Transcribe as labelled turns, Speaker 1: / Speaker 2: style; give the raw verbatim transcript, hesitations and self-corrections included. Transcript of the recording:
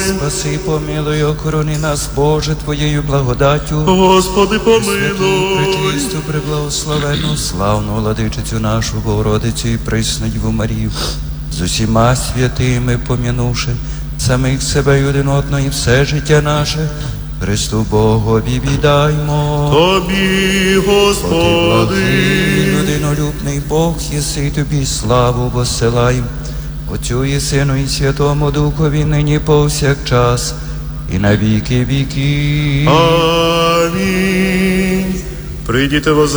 Speaker 1: Спаси, помилуй, охорони нас, Боже, Твоєю благодаттю.
Speaker 2: Господи,
Speaker 1: Пресвяту,
Speaker 2: помилуй.
Speaker 1: пречисту, преблагословенну, славну владичицю нашу Богородицю і Преснодіву Марію, з усіма святими пом'янувши самих себе й один одного, і все життя наше Христу Богові віддаймо.
Speaker 2: Тобі,
Speaker 1: О, Ти
Speaker 2: Господи.
Speaker 1: благий, людинолюбний Бог, єси, й Тобі славу посилаєм, Отцю і Сину і Святому Духові, нині повсякчас і на віки віків.
Speaker 2: Амінь. Прийдіте воз